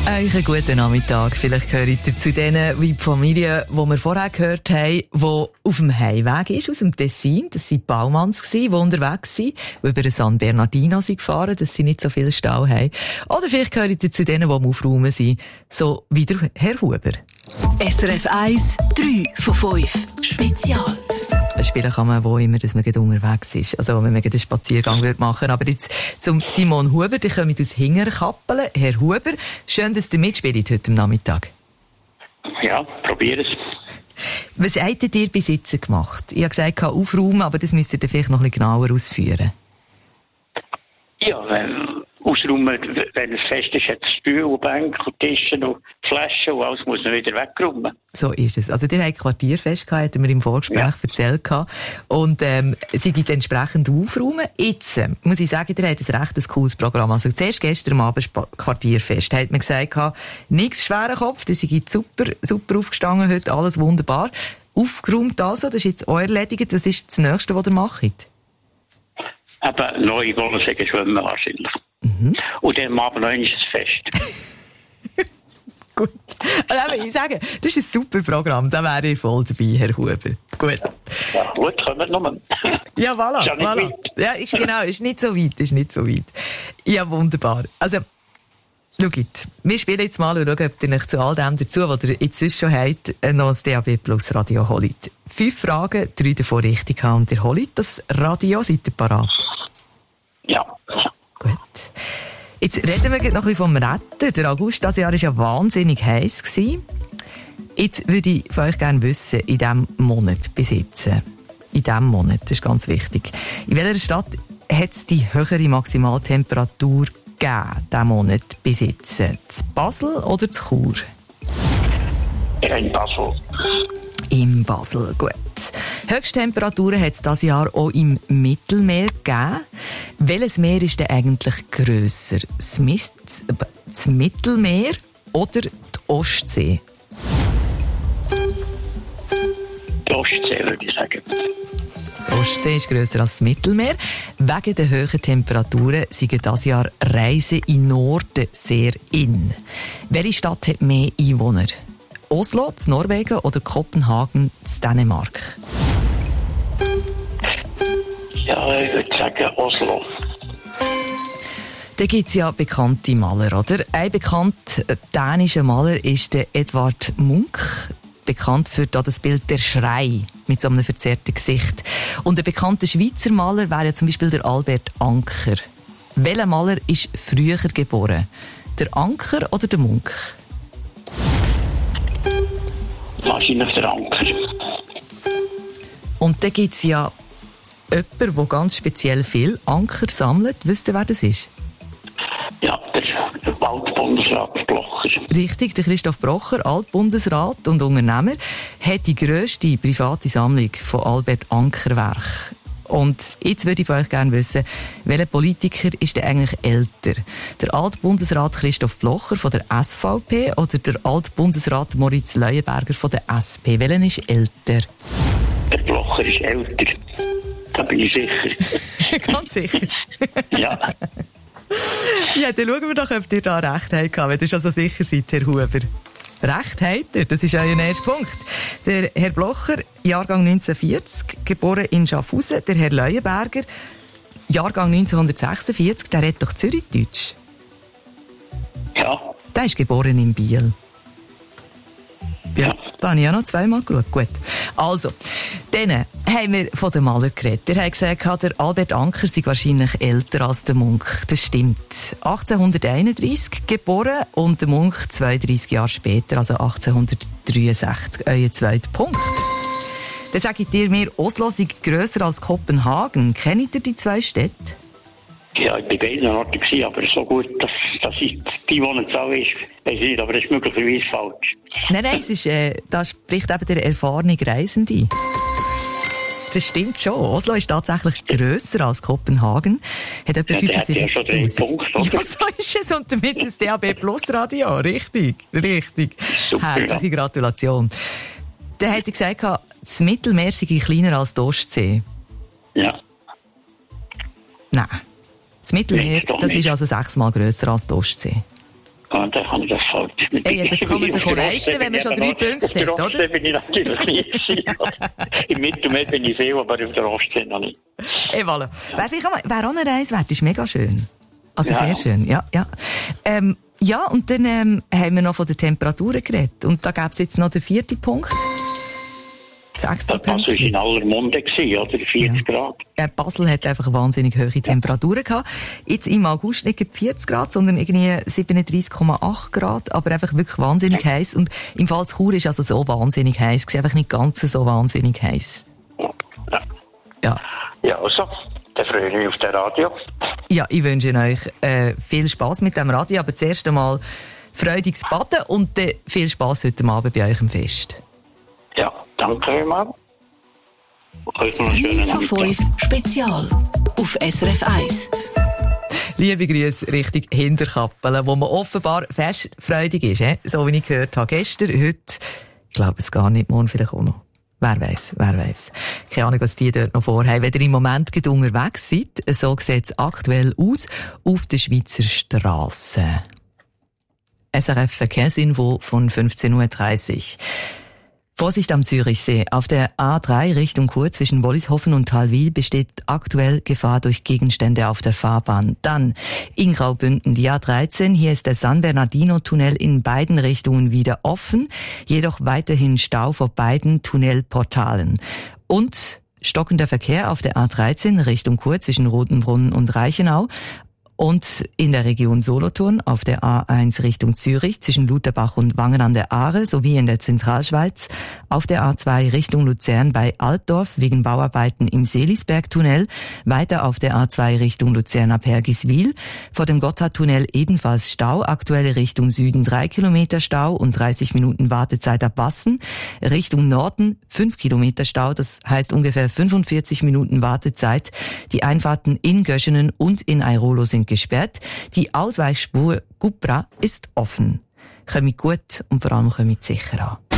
Einen guten Nachmittag. Vielleicht gehört ihr zu denen wie die Familie, die wir vorher gehört haben, die auf dem Heimweg ist aus dem Tessin. Das waren Baumanns, die unterwegs waren, die über den San Bernardino sind gefahren, dass sie nicht so viel Stau haben. Oder vielleicht gehört ihr zu denen, die am Aufräumen sind, so wie der Herr Huber. SRF 1, 3 von 5. Spezial. Spielen kann man wo immer, dass man unterwegs ist. Also, wenn man einen Spaziergang machen würde. Aber jetzt zum Simon Huber, der kommt aus Hingerkappelen. Herr Huber, schön, dass ihr mitspielt heute am Nachmittag. Ja, probier es. Was habt ihr bis jetzt gemacht? Ich habe gesagt, aufräumen, aber das müsst ihr vielleicht noch ein bisschen genauer ausführen. Ja, ausräumen, wenn es fest ist, hat es Stühle, Bänke, Tische und Flaschen und alles muss man wieder wegräumen. So ist es. Also, ihr habt Quartierfest gehabt, hatten wir im Vorgespräch erzählt. Und, sie gibt entsprechend aufräumen. Jetzt, muss ich sagen, ihr habt ein recht cooles Programm. Also, zuerst gestern Abend Quartierfest. Da hat man gesagt, nichts schwerer Kopf, das ist super aufgestanden heute, alles wunderbar. Aufgeräumt also, das ist jetzt auch erledigt. Was ist das Nächste, was ihr macht? Eben, neue Wohnsäge schwimmen wahrscheinlich. Und dann am Abend noch ein Fest. Gut. Also, ich sage, das ist ein super Programm. Da wäre ich voll dabei, Herr Huber. Gut. Ja, gut, kommen wir nochmal. Ja, voilà. Ist ja nicht voilà. weit. Ja, ist nicht so weit. Ja, wunderbar. Also, schaut, wir spielen jetzt mal und schauen, ob ihr euch zu all dem dazu, was ihr jetzt sonst schon habt, noch das DAB Plus Radio holt. 5 Fragen, 3 davon richtig haben und ihr holt das Radio. Seid ihr parat? Ja. Gut. Jetzt reden wir noch ein bisschen vom Retter. Der August dieses Jahr war ja wahnsinnig heiß gewesen. Jetzt würde ich von euch gerne wissen, in diesem Monat bis jetzt. In diesem Monat, das ist ganz wichtig. In welcher Stadt hat es die höhere Maximaltemperatur gegeben, diesen Monat bis jetzt? Zu Basel oder zu Chur? In Basel. In Basel, gut. Höchsttemperaturen hat es dieses Jahr auch im Mittelmeer gegeben. Welches Meer ist denn eigentlich grösser? Das Mittelmeer oder die Ostsee? Die Ostsee, würde ich sagen. Die Ostsee ist grösser als das Mittelmeer. Wegen der hohen Temperaturen sind dieses Jahr Reisen in Norden sehr in. Welche Stadt hat mehr Einwohner? Oslo, zu Norwegen oder Kopenhagen, zu Dänemark? Ja, ich würde sagen Oslo. Da gibt es ja bekannte Maler, oder? Ein bekannter dänischer Maler ist der Edvard Munch. Bekannt für das Bild «Der Schrei» mit so einem verzerrten Gesicht. Und ein bekannter Schweizer Maler wäre ja zum Beispiel der Albert Anker. Welcher Maler ist früher geboren? Der Anker oder der Munch? Wahrscheinlich der Anker. Und da gibt es ja jemanden, der ganz speziell viel Anker sammelt. Wisst ihr, wer das ist? Ja, der Altbundesrat Blocher. Richtig, der Christoph Blocher, Altbundesrat und Unternehmer, hat die grösste private Sammlung von Albert Anker-Werken. Und jetzt würde ich von euch gerne wissen, welcher Politiker ist denn eigentlich älter? Der Altbundesrat Christoph Blocher von der SVP oder der Altbundesrat Moritz Leuenberger von der SP? Welcher ist älter? Der Blocher ist älter. Da bin ich sicher. Ganz sicher? Ja. Ja, dann schauen wir doch, ob ihr da recht habt, wenn ihr schon so sicher seid, Herr Huber. Recht habt ihr, das ist euer erster Punkt. Der Herr Blocher, Jahrgang 1940, geboren in Schaffhausen. Der Herr Leuenberger, Jahrgang 1946, der redet doch Zürichdeutsch. Ja. Der ist geboren in Biel. Ja, da habe ich ja noch zweimal geschaut. Gut. Also, dann haben wir von dem Maler geredet. Der hat gesagt, der Albert Anker sei wahrscheinlich älter als der Munch. Das stimmt. 1831 geboren und der Munch 32 Jahre später, also 1863. Euer zweiter Punkt. Dann sagt ihr mir, Oslo sei grösser als Kopenhagen. Kennt ihr die 2 Städte? Ja, ich war bei beiden Orten, aber so gut, dass ich die Wohnungszahl ist, weiß ich nicht, aber das ist möglicherweise falsch. Nein, es ist, da spricht eben der erfahrene Reisende. Das stimmt schon. Oslo ist tatsächlich grösser als Kopenhagen. Hat etwa 75'000. Ja, so ist es. Und damit das DAB Plus Radio. Richtig. Super, herzliche Gratulation. Dann hat er gesagt, das Mittelmeer sei kleiner als die Ostsee. Ja. Nein. Das Mittelmeer, das ist also 6-mal grösser als die Ostsee. dann kann ich das falsch. Ey, das kann man sich auch leisten, wenn man schon 3 Punkte hat, oder? Auf der Ostsee bin ich natürlich nie gewesen. Im Mittelmeer bin ich viel, aber auf der Ostsee noch nicht. Ey, voilà. Wäre auch eine Reise wert, ist mega schön. Also Ja. sehr schön, ja. Ja, und dann haben wir noch von den Temperaturen geredet. Und da gäbe es jetzt noch den 4. Punkt. 6. Das war Punkt. in aller Munde gewesen, oder? 40 Grad. Basel hat einfach wahnsinnig hohe Temperaturen gehabt. Jetzt im August nicht 40 Grad, sondern irgendwie 37,8 Grad, aber einfach wirklich wahnsinnig heiß. Und im Fall Chur ist also so wahnsinnig heiß, einfach nicht ganz so wahnsinnig heiß. Ja. Ja, also, dann freue ich mich auf den Radio. Ja, ich wünsche euch viel Spass mit dem Radio, aber zuerst einmal freudiges Baden und dann viel Spass heute Abend bei euch im Fest. Ja, danke vielmals. Euch noch einen 3 schönen von Abend. 5 Spezial auf SRF 1. Liebe Grüße Richtung Hinterkappelen, wo man offenbar festfreudig ist, so wie ich gehört habe. Gestern, heute, ich glaube es gar nicht, morgen vielleicht auch noch. Wer weiss. Keine Ahnung, was die dort noch vorhaben. Wenn ihr im Moment gerade unterwegs seid, so sieht es aktuell aus auf der Schweizer Strasse. SRF Verkehrsinfo von 15.30 Uhr. Vorsicht am Zürichsee. Auf der A3 Richtung Chur zwischen Wollishofen und Thalwil besteht aktuell Gefahr durch Gegenstände auf der Fahrbahn. Dann in Graubünden die A13. Hier ist der San Bernardino-Tunnel in beiden Richtungen wieder offen, jedoch weiterhin Stau vor beiden Tunnelportalen. Und stockender Verkehr auf der A13 Richtung Chur zwischen Rotenbrunnen und Reichenau. Und in der Region Solothurn auf der A1 Richtung Zürich zwischen Lutherbach und Wangen an der Aare sowie in der Zentralschweiz auf der A2 Richtung Luzern bei Altdorf wegen Bauarbeiten im Seelisbergtunnel, weiter auf der A2 Richtung Luzern ab Hergiswil, vor dem Gotthardtunnel ebenfalls Stau, aktuelle Richtung Süden 3 Kilometer Stau und 30 Minuten Wartezeit ab Wassen, Richtung Norden 5 Kilometer Stau, das heißt ungefähr 45 Minuten Wartezeit, die Einfahrten in Göschenen und in Airolo sind gesperrt. Die Ausweichspur Gupra ist offen. Kommt gut und vor allem kommt sicher an.